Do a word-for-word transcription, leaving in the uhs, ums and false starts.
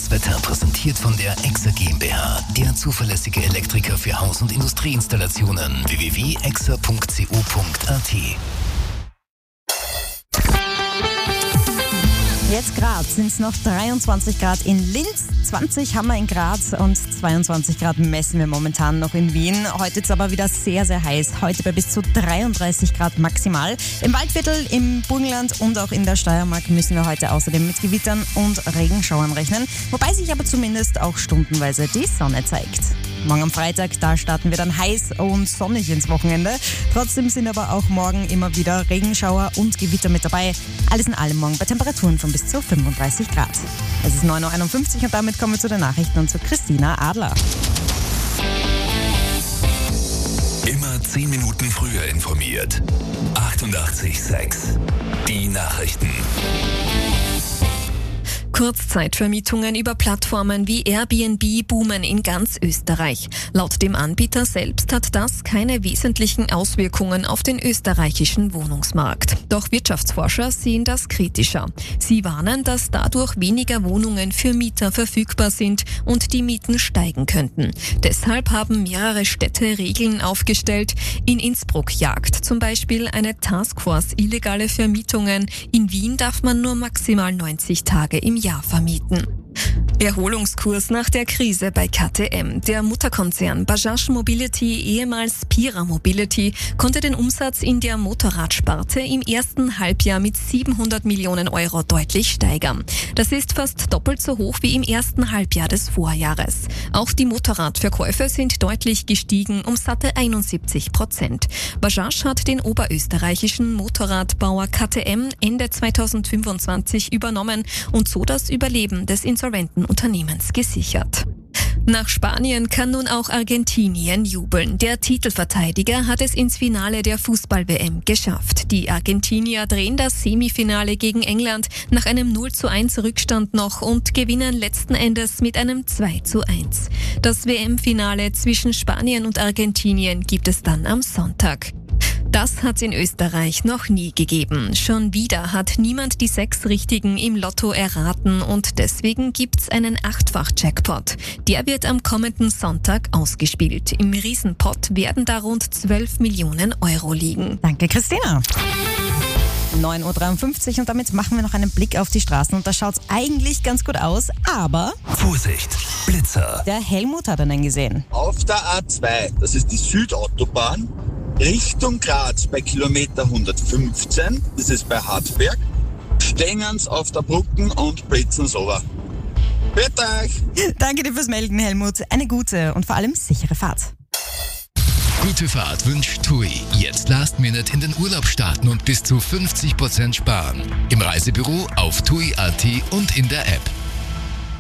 Das Wetter präsentiert von der Exa GmbH, der zuverlässige Elektriker für Haus- und Industrieinstallationen. w w w punkt exa punkt co punkt a t. Jetzt gerade sind es noch dreiundzwanzig Grad in Linz, zwanzig haben wir in Graz und zweiundzwanzig Grad messen wir momentan noch in Wien. Heute ist es aber wieder sehr, sehr heiß. Heute bei bis zu dreiunddreißig Grad maximal. Im Waldviertel, im Burgenland und auch in der Steiermark müssen wir heute außerdem mit Gewittern und Regenschauern rechnen. Wobei sich aber zumindest auch stundenweise die Sonne zeigt. Morgen am Freitag, da starten wir dann heiß und sonnig ins Wochenende. Trotzdem sind aber auch morgen immer wieder Regenschauer und Gewitter mit dabei. Alles in allem morgen bei Temperaturen von bis zu fünfunddreißig Grad. Es ist neun Uhr einundfünfzig und damit kommen wir zu den Nachrichten und zu Christina Adler. Immer zehn Minuten früher informiert. achtundachtzig Komma sechs. Die Nachrichten. Kurzzeitvermietungen über Plattformen wie Airbnb boomen in ganz Österreich. Laut dem Anbieter selbst hat das keine wesentlichen Auswirkungen auf den österreichischen Wohnungsmarkt. Doch Wirtschaftsforscher sehen das kritischer. Sie warnen, dass dadurch weniger Wohnungen für Mieter verfügbar sind und die Mieten steigen könnten. Deshalb haben mehrere Städte Regeln aufgestellt. In Innsbruck jagt zum Beispiel eine Taskforce illegale Vermietungen. In Wien darf man nur maximal neunzig Tage im Jahr vermieten. Erholungskurs nach der Krise bei K T M. Der Mutterkonzern Bajaj Mobility, ehemals Pira Mobility, konnte den Umsatz in der Motorradsparte im ersten Halbjahr mit siebenhundert Millionen Euro deutlich steigern. Das ist fast doppelt so hoch wie im ersten Halbjahr des Vorjahres. Auch die Motorradverkäufe sind deutlich gestiegen, um satte einundsiebzig Prozent. Bajaj hat den oberösterreichischen Motorradbauer K T M Ende zweitausendfünfundzwanzig übernommen und so das Überleben des insolventen Unternehmens gesichert. Nach Spanien kann nun auch Argentinien jubeln. Der Titelverteidiger hat es ins Finale der Fußball-W M geschafft. Die Argentinier drehen das Semifinale gegen England nach einem null zu eins Rückstand noch und gewinnen letzten Endes mit einem zwei zu eins. Das W M-Finale zwischen Spanien und Argentinien gibt es dann am Sonntag. Das hat's in Österreich noch nie gegeben. Schon wieder hat niemand die sechs Richtigen im Lotto erraten und deswegen gibt's einen Achtfach-Jackpot. Der wird am kommenden Sonntag ausgespielt. Im Riesenpott werden da rund zwölf Millionen Euro liegen. Danke, Christina. neun Uhr dreiundfünfzig und damit machen wir noch einen Blick auf die Straßen und da schaut's eigentlich ganz gut aus, aber... Vorsicht, Blitzer. Der Helmut hat einen gesehen. Auf der A zwei, das ist die Südautobahn, Richtung Graz bei Kilometer hundertfünfzehn, das ist bei Hartberg, stängen's auf der Brücke und blitzen's over. Bitte euch! Danke dir fürs Melden, Helmut. Eine gute und vor allem sichere Fahrt. Gute Fahrt wünscht TUI. Jetzt Last Minute in den Urlaub starten und bis zu fünfzig Prozent sparen. Im Reisebüro, auf tui punkt a t und in der App.